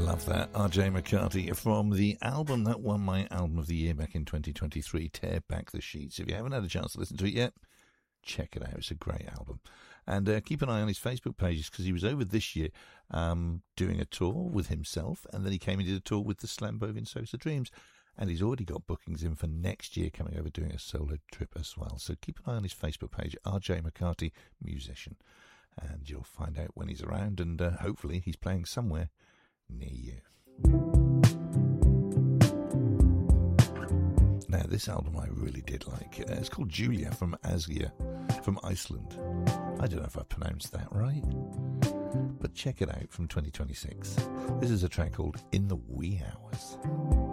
Love that. R.J. McCarty from the album that won my album of the year back in 2023, Tear Back the Sheets. If you haven't had a chance to listen to it yet, check it out. It's a great album. And keep an eye on his Facebook pages, because he was over this year doing a tour with himself, and then he came and did a tour with the Slambovin Sosa Dreams. And he's already got bookings in for next year, coming over doing a solo trip as well. So keep an eye on his Facebook page, R.J. McCarty, musician. And you'll find out when he's around, and hopefully he's playing somewhere near you. Now, this album I really did like. It's called Julia from Asgia, from Iceland. I don't know if I pronounced that right, but check it out, from 2026. This is a track called In the Wee Hours.